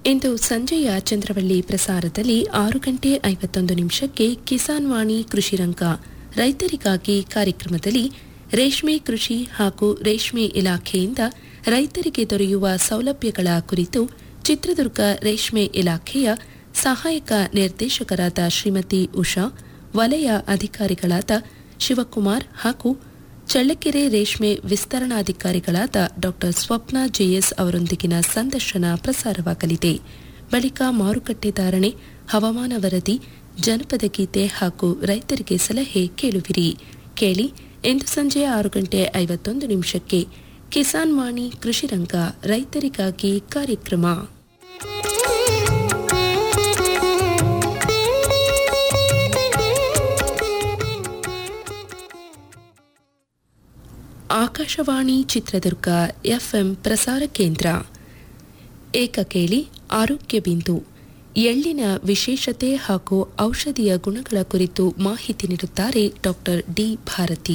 ಇಂದು ಸಂಜೆಯ ಚಂದ್ರವಳ್ಳಿ ಪ್ರಸಾರದಲ್ಲಿ 6:51 ಕಿಸಾನ್ ವಾಣಿ ಕೃಷಿರಂಗ ರೈತರಿಗಾಗಿ ಕಾರ್ಯಕ್ರಮದಲ್ಲಿ ರೇಷ್ಮೆ ಕೃಷಿ ಹಾಗೂ ರೇಷ್ಮೆ ಇಲಾಖೆಯಿಂದ ರೈತರಿಗೆ ದೊರೆಯುವ ಸೌಲಭ್ಯಗಳ ಕುರಿತು ಚಿತ್ರದುರ್ಗ ರೇಷ್ಮೆ ಇಲಾಖೆಯ ಸಹಾಯಕ ನಿರ್ದೇಶಕರಾದ ಶ್ರೀಮತಿ ಉಷಾ, ವಲಯ ಅಧಿಕಾರಿಗಳಾದ ಶಿವಕುಮಾರ್ ಹಾಗೂ ಚಳ್ಳಕೆರೆ ರೇಷ್ಮೆ ವಿಸ್ತರಣಾಧಿಕಾರಿಗಳಾದ ಡಾ ಸ್ವಪ್ನ ಜೆಎಸ್ ಅವರೊಂದಿಗಿನ ಸಂದರ್ಶನ ಪ್ರಸಾರವಾಗಲಿದೆ. ಬಳಿಕ ಮಾರುಕಟ್ಟೆ ಧಾರಣೆ, ಹವಾಮಾನ ವರದಿ, ಜನಪದ ಗೀತೆ ಹಾಗೂ ರೈತರಿಗೆ ಸಲಹೆ ಕೇಳುವಿರಿ. ಕೇಳಿ ಇಂದು ಸಂಜೆ 6:51 ಕಿಸಾನ್ ವಾಣಿ ಕೃಷಿರಂಗ ರೈತರಿಗಾಗಿ ಕಾರ್ಯಕ್ರಮ. ಆಕಾಶವಾಣಿ ಚಿತ್ರದುರ್ಗ ಎಫ್ಎಂ ಪ್ರಸಾರ ಕೇಂದ್ರ. ಏಕಕೇಳಿ ಆರೋಗ್ಯ ಬಿಂದು ಎಳ್ಳಿನ ವಿಶೇಷತೆ ಹಾಗೂ ಔಷಧೀಯ ಗುಣಗಳ ಕುರಿತು ಮಾಹಿತಿ ನೀಡುತ್ತಾರೆ ಡಾಕ್ಟರ್ ಡಿ ಭಾರತಿ.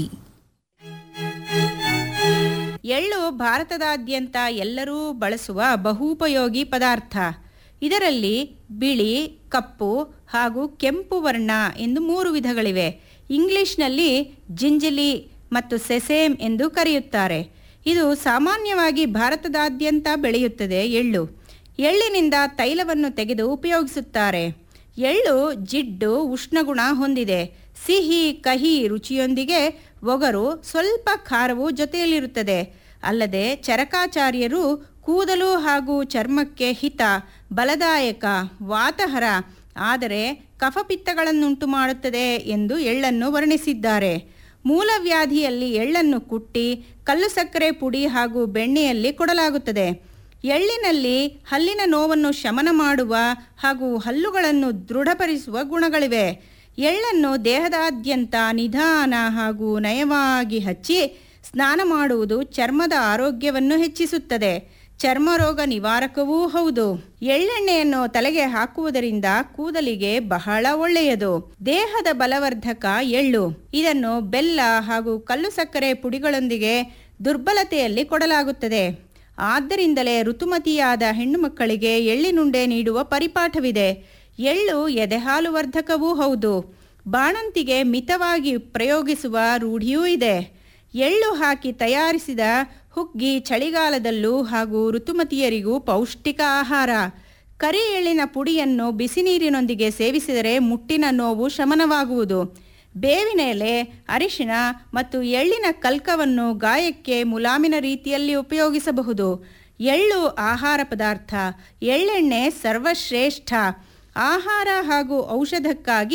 ಎಳ್ಳು ಭಾರತದಾದ್ಯಂತ ಎಲ್ಲರೂ ಬಳಸುವ ಬಹುಪಯೋಗಿ ಪದಾರ್ಥ. ಇದರಲ್ಲಿ ಬಿಳಿ, ಕಪ್ಪು ಹಾಗೂ ಕೆಂಪು ವರ್ಣ ಎಂದು 3 ವಿಧಗಳಿವೆ. ಇಂಗ್ಲಿಷ್ನಲ್ಲಿ ಜಿಂಜಲಿ ಮತ್ತು ಸೆಸೇಮ್ ಎಂದು ಕರೆಯುತ್ತಾರೆ. ಇದು ಸಾಮಾನ್ಯವಾಗಿ ಭಾರತದಾದ್ಯಂತ ಬೆಳೆಯುತ್ತದೆ. ಎಳ್ಳಿನಿಂದ ತೈಲವನ್ನು ತೆಗೆದು ಉಪಯೋಗಿಸುತ್ತಾರೆ. ಎಳ್ಳು ಜಿಡ್ಡು, ಉಷ್ಣಗುಣ ಹೊಂದಿದೆ. ಸಿಹಿ, ಕಹಿ ರುಚಿಯೊಂದಿಗೆ ಒಗರು, ಸ್ವಲ್ಪ ಖಾರವು ಜೊತೆಯಲ್ಲಿರುತ್ತದೆ. ಅಲ್ಲದೆ ಚರಕಾಚಾರ್ಯರು ಕೂದಲು ಹಾಗೂ ಚರ್ಮಕ್ಕೆ ಹಿತ, ಬಲದಾಯಕ, ವಾತಹರ, ಆದರೆ ಕಫಪಿತ್ತಗಳನ್ನುಂಟು ಮಾಡುತ್ತದೆ ಎಂದು ಎಳ್ಳನ್ನು ವರ್ಣಿಸಿದ್ದಾರೆ. ಮೂಲವ್ಯಾಧಿಯಲ್ಲಿ ಎಳ್ಳನ್ನು ಕುಟ್ಟಿ ಕಲ್ಲು ಸಕ್ಕರೆ ಪುಡಿ ಹಾಗೂ ಬೆಣ್ಣೆಯಲ್ಲಿ ಕೊಡಲಾಗುತ್ತದೆ. ಎಳ್ಳಿನಲ್ಲಿ ಹಲ್ಲಿನ ನೋವನ್ನು ಶಮನ ಮಾಡುವ ಹಾಗೂ ಹಲ್ಲುಗಳನ್ನು ದೃಢಪಡಿಸುವ ಗುಣಗಳಿವೆ. ಎಳ್ಳನ್ನು ದೇಹದಾದ್ಯಂತ ನಿಧಾನ ಹಾಗೂ ನಯವಾಗಿ ಹಚ್ಚಿ ಸ್ನಾನ ಮಾಡುವುದು ಚರ್ಮದ ಆರೋಗ್ಯವನ್ನು ಹೆಚ್ಚಿಸುತ್ತದೆ. ಚರ್ಮರೋಗ ನಿವಾರಕವೂ ಹೌದು. ಎಳ್ಳೆಣ್ಣೆಯನ್ನು ತಲೆಗೆ ಹಾಕುವುದರಿಂದ ಕೂದಲಿಗೆ ಬಹಳ ಒಳ್ಳೆಯದು. ದೇಹದ ಬಲವರ್ಧಕ ಎಳ್ಳು. ಇದನ್ನು ಬೆಲ್ಲ ಹಾಗೂ ಕಲ್ಲು ಸಕ್ಕರೆ ಪುಡಿಗಳೊಂದಿಗೆ ದುರ್ಬಲತೆಯಲ್ಲಿ ಕೊಡಲಾಗುತ್ತದೆ. ಆದ್ದರಿಂದಲೇ ಋತುಮತಿಯಾದ ಹೆಣ್ಣು ಮಕ್ಕಳಿಗೆ ಎಳ್ಳಿನುಂಡೆ ನೀಡುವ ಪರಿಪಾಠವಿದೆ. ಎಳ್ಳು ಎದೆಹಾಲು ವರ್ಧಕವೂ ಹೌದು. ಬಾಣಂತಿಗೆ ಮಿತವಾಗಿ ಪ್ರಯೋಗಿಸುವ ರೂಢಿಯೂ ಇದೆ. ಎಳ್ಳು ಹಾಕಿ ತಯಾರಿಸಿದ ಹುಗ್ಗಿ ಚಳಿಗಾಲದಲ್ಲೂ ಹಾಗೂ ಋತುಮತಿಯರಿಗೂ ಪೌಷ್ಟಿಕ ಆಹಾರ. ಕರಿ ಎಳ್ಳಿನ ಪುಡಿಯನ್ನು ಬಿಸಿ ನೀರಿನೊಂದಿಗೆ ಸೇವಿಸಿದರೆ ಮುಟ್ಟಿನ ನೋವು ಶಮನವಾಗುವುದು. ಬೇವಿನ ಎಲೆ, ಅರಿಶಿಣ ಮತ್ತು ಎಳ್ಳಿನ ಕಲ್ಕವನ್ನು ಗಾಯಕ್ಕೆ ಮುಲಾಮಿನ ರೀತಿಯಲ್ಲಿ ಉಪಯೋಗಿಸಬಹುದು. ಎಳ್ಳು ಆಹಾರ ಪದಾರ್ಥ. ಎಳ್ಳೆಣ್ಣೆ ಸರ್ವಶ್ರೇಷ್ಠ. ಆಹಾರ ಹಾಗೂ ಔಷಧಕ್ಕಾಗಿ